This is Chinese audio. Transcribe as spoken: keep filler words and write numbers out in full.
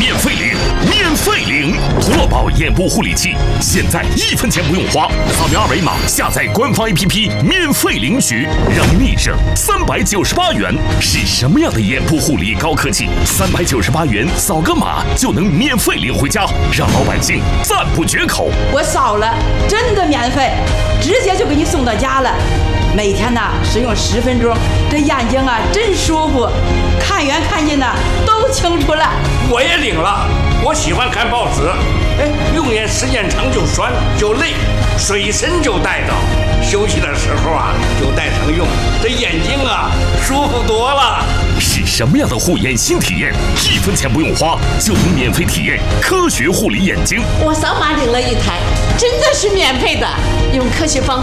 免费领，免费领！胡乐宝眼部护理器，现在一分钱不用花，扫描二维码下载官方 A P P， 免费领取，让你省三百九十八元。是什么样的眼部护理高科技？三百九十八元扫个码就能免费领回家，让老百姓赞不绝口。 我扫了，真的免费，直接就给你送到家了。每天呢使用十分钟，这眼睛啊真舒服，看远看近呢都清楚了。 我也领了，我喜欢看报纸，哎，用眼时间长就酸就累，随身就带着，休息的时候啊就带上用，这眼睛啊舒服多了。 是什么样的护眼新体验？一分钱不用花就能免费体验科学护理眼睛。 我扫码领了一台，真的是免费的，用科学方法